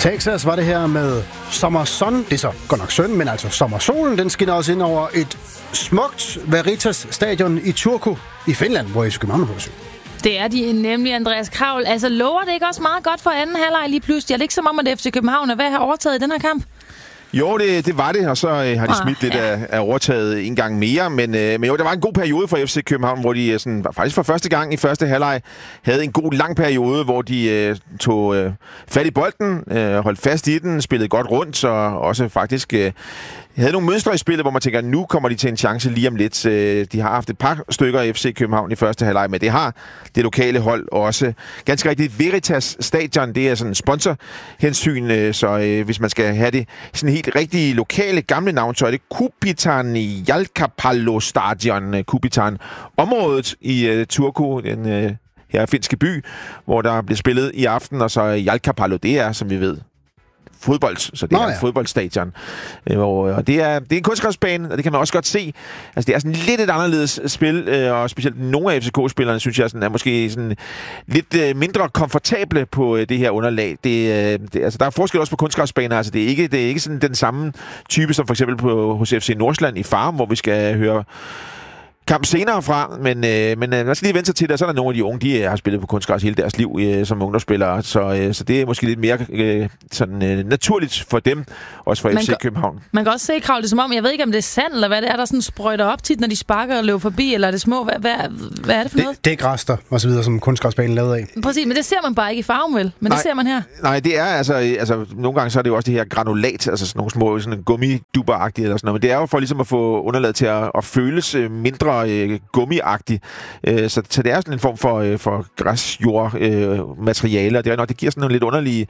Texas var det her med sommerson. Det er så godt nok synd, men altså sommersolen, den skinner også ind over et smukt Veritas stadion i Turku i Finland, hvor FC København er på besøg. Det er de nemlig, Andreas Kravl. Altså, lover det ikke også meget godt for anden halvleg lige pludselig? Er det ikke som om, at FC København er ved at have overtaget i den her kamp? Jo, det var det, og så har de smidt lidt af overtaget en gang mere. Men jo, der var en god periode for FC København, hvor de sådan, faktisk for første gang i første halvleg havde en god lang periode, hvor de tog fat i bolden, holdt fast i den, spillede godt rundt, og også faktisk havde nogle mønstre i spillet, hvor man tænker, nu kommer de til en chance lige om lidt. De har haft et par stykker af FC København i første halvleg, men det har det lokale hold også. Ganske rigtigt, Veritas Stadion, det er sådan en sponsorhensyn, så hvis man skal have det sådan helt rigtige lokale gamle navn, så er det Kupitan Jalkapallo Stadion. Kupitan området i Turku, den her finske by, hvor der bliver spillet i aften, og så Jalkapallo, det er, som vi ved, fodbold, så det er et fodboldstadion. Og det er en kunstgræsbane, og det kan man også godt se. Altså, det er sådan lidt et anderledes spil, og specielt nogle af FCK-spillerne, synes jeg, sådan, er måske sådan lidt mindre komfortable på det her underlag. Altså, der er forskel også på kunstgræsbaner. Altså, det er ikke sådan den samme type, som for eksempel hos FC Nordsjælland i Farum, hvor vi skal høre kamp senere fra, men man skal lige vente sig til det, så er der nogle af de unge, de har spillet på kunstgræs hele deres liv som ungdomsspillere, så det er måske lidt mere naturligt for dem, også for FC København. Man kan også se, Kravl, det som om, jeg ved ikke, om det er sand, eller hvad det er, der sådan sprøjter op tit, når de sparker og løber forbi, eller er det små? Hvad er det for noget? Det er græster, og så videre, som kunstgræsbanen lavet af. Præcis, men det ser man bare ikke i Farum, vel? Men det ser man her. Nej, det er altså nogle gange så er det jo også det her granulat, altså sådan nogle små sådan gummiduber-agtige eller sådan noget, men det er jo for ligesom at få underlaget til at føles mindre gummiagtigt. Så det er sådan en form for græsjordmateriale, og det er nok, det giver sådan nogle lidt underlige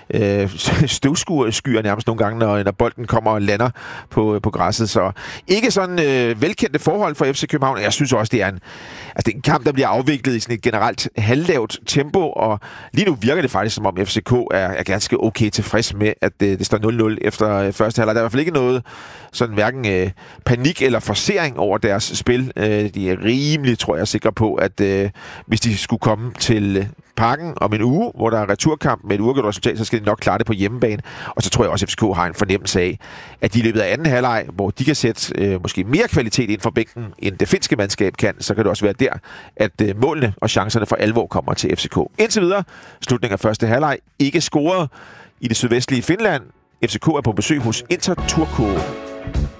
støvskyer nærmest nogle gange, når bolden kommer og lander på græsset. Så ikke sådan velkendte forhold for FC København. Jeg synes også, det er en kamp, der bliver afviklet i sådan et generelt halvlavt tempo, og lige nu virker det faktisk, som om FCK er ganske okay tilfreds med, at det står 0-0 efter første halvleg. Der er i hvert fald ikke noget sådan hverken panik eller forcering over deres spil. De er rimelig, tror jeg, sikre på, at hvis de skulle komme til Parken om en uge, hvor der er returkamp med et uafgjort resultat, så skal de nok klare det på hjemmebane. Og så tror jeg også, at FCK har en fornemmelse af, at de i løbet af anden halvleg, hvor de kan sætte måske mere kvalitet ind for bænken, end det finske mandskab kan, så kan det også være der, at målene og chancerne for alvor kommer til FCK. Indtil videre, slutningen af første halvleg, ikke scoret i det sydvestlige Finland. FCK er på besøg hos Inter Turku.